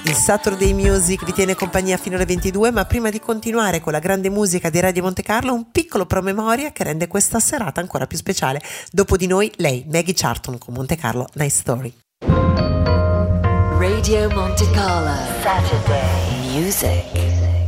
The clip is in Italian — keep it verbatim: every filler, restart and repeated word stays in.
Il Saturday Music vi tiene compagnia fino alle ventidue, ma prima di continuare con la grande musica di Radio Monte Carlo, un piccolo promemoria che rende questa serata ancora più speciale. Dopo di noi, lei, Maggie Charlton con Monte Carlo Nice Story. Radio Monte Carlo Saturday Music.